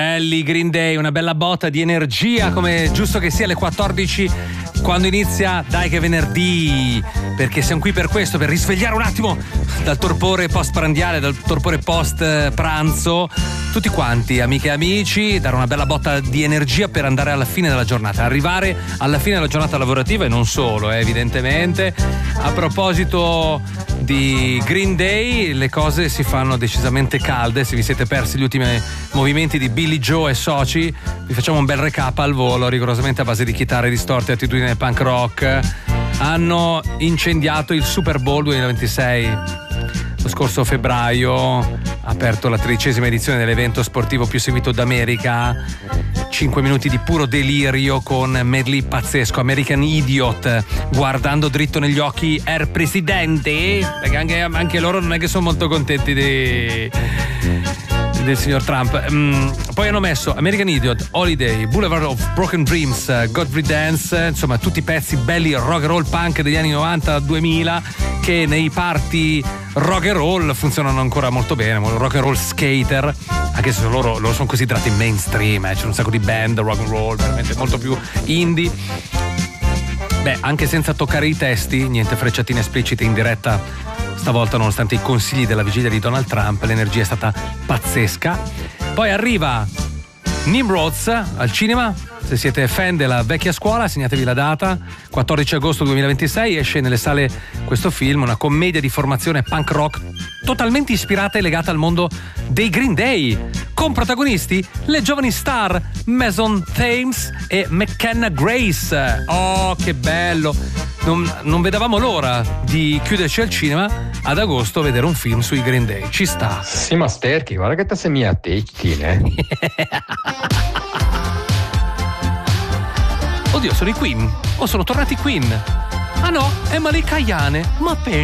Belli Green Day, una bella botta di energia, come giusto che sia alle 14 quando inizia Dai che è venerdì, perché siamo qui per questo, per risvegliare un attimo dal torpore post prandiale, dal torpore post pranzo tutti quanti, amiche e amici, dare una bella botta di energia per andare alla fine della giornata, arrivare alla fine della giornata lavorativa e non solo, evidentemente. A proposito di Green Day, le cose si fanno decisamente calde. Se vi siete persi gli ultimi movimenti di Billy Joe e soci, vi facciamo un bel recap al volo, rigorosamente a base di chitarre distorte e attitudine punk rock. Hanno incendiato il Super Bowl 2026 lo scorso febbraio, ha aperto la 13ª edizione dell'evento sportivo più seguito d'America. 5 minuti di puro delirio con medley pazzesco, American Idiot, guardando dritto negli occhi Air Presidente, perché anche loro non è che sono molto contenti del signor Trump. Poi hanno messo American Idiot, Holiday, Boulevard of Broken Dreams, Godfrey Dance, insomma tutti pezzi belli rock and roll punk degli anni 90-2000 che nei party rock and roll funzionano ancora molto bene, rock and roll skater, anche se loro sono considerati mainstream, c'è un sacco di band rock and roll veramente molto più indie. Beh, anche senza toccare i testi, niente frecciatine esplicite in diretta stavolta, nonostante i consigli della vigilia di Donald Trump, l'energia è stata pazzesca. Poi arriva Nimrods al cinema. Se siete fan della vecchia scuola, segnatevi la data, 14 agosto 2026 esce nelle sale questo film, una commedia di formazione punk rock totalmente ispirata e legata al mondo dei Green Day, con protagonisti le giovani star Mason Thames e McKenna Grace. Oh, che bello! Non vedevamo l'ora di chiuderci al cinema ad agosto, vedere un film sui Green Day. Ci sta. Sì, ma Sterchi, guarda che te mia tettine. Oddio, sono i Queen? O sono tornati Queen? Ah no, è Malika Ayane. Ma